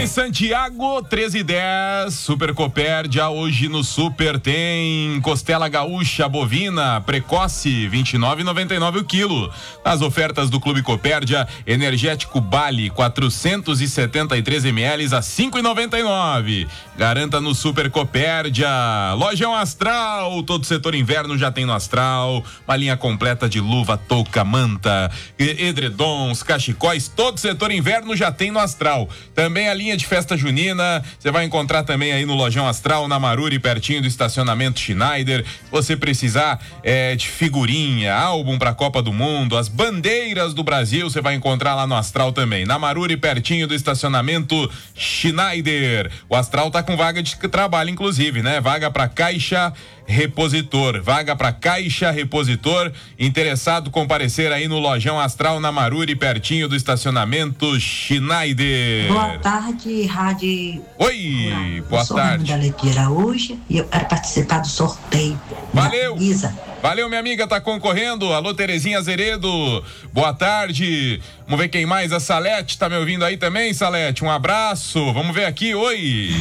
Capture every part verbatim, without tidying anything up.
Santiago, treze e dez, Super Copérdia, hoje no Super tem costela gaúcha bovina precoce, vinte e nove reais e noventa e nove centavos o quilo. As ofertas do Clube Copérdia, energético Bali, quatrocentos e setenta e três mililitros a cinco reais e noventa e nove centavos. Garanta no Super Copérdia. Lojão Astral, todo setor inverno já tem no Astral, uma linha completa de luva, touca, manta, edredons, cachecóis, todo setor inverno já tem no Astral. Também a linha de festa junina, você vai encontrar também aí no Lojão Astral, na Maruri, pertinho do estacionamento Schneider. Se você precisar é, de figurinha, álbum pra Copa do Mundo, as bandeiras do Brasil, você vai encontrar lá no Astral também. Na Maruri, pertinho do estacionamento Schneider. O Astral tá com vaga de trabalho, inclusive, né? Vaga pra caixa repositor, vaga para caixa repositor. Interessado, comparecer aí no Lojão Astral, na Maruri, pertinho do estacionamento Schneider. Boa tarde, Rádio. Oi, Olá, boa eu sou tarde. Eu sou Legueira hoje e eu quero participar do sorteio. Valeu. Isa. Valeu, minha amiga, tá concorrendo. Alô, Terezinha Azeredo. Boa tarde. Vamos ver quem mais. A Salete tá me ouvindo aí também, Salete? Um abraço. Vamos ver aqui. Oi.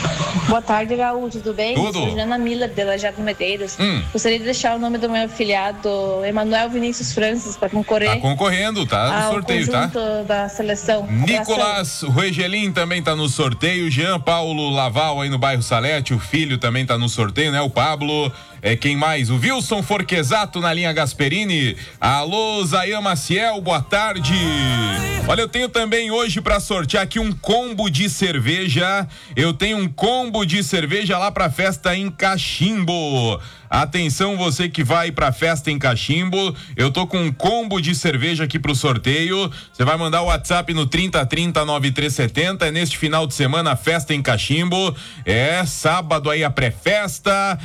Boa tarde, Raul, tudo bem? Tudo. Sou Jana Miller, de Lajeado Medeiros. Hum. Gostaria de deixar o nome do meu afiliado, Emanuel Vinícius Francis, para concorrer. Tá concorrendo, tá no sorteio, tá? Da seleção. Nicolas Ruegelin também tá no sorteio. Jean Paulo Laval aí no bairro Salete, o filho também tá no sorteio, né? O Pablo. É, quem mais? O Wilson Forquesato na linha Gasperini. Alô, Zayan Maciel, boa tarde. Olha, eu tenho também hoje pra sortear aqui um combo de cerveja. Eu tenho um combo de cerveja lá pra festa em Cachimbo. Atenção, você que vai pra festa em Cachimbo, eu tô com um combo de cerveja aqui pro sorteio. Você vai mandar o WhatsApp no trinta trinta nove três setenta. É neste final de semana, festa em Cachimbo. É sábado aí a pré-festa.